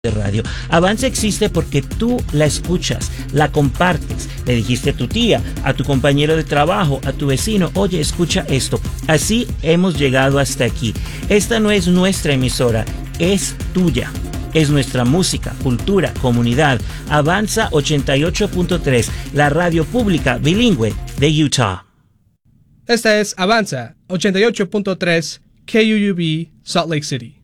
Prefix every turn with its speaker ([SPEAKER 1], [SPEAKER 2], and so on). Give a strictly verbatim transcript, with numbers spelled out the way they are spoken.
[SPEAKER 1] de radio. Avanza existe porque tú la escuchas, la compartes. Le dijiste a tu tía, a tu compañero de trabajo, a tu vecino, oye, escucha esto. Así hemos llegado hasta aquí. Esta no es nuestra emisora, es tuya. Es nuestra música, cultura, comunidad. Avanza ochenta y ocho punto tres, la radio pública bilingüe de Utah.
[SPEAKER 2] Esta es Avanza ochenta y ocho punto tres K U U B, Salt Lake City.